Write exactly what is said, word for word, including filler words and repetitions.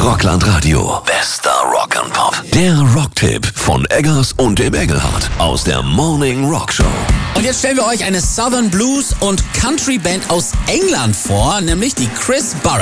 Rockland Radio. Bester Rock'n'Pop. Der Rocktipp von Eggers und dem Engelhardt aus der Morning Rock Show. Und jetzt stellen wir euch eine Southern Blues und Country Band aus England vor, nämlich die Chris Burrows.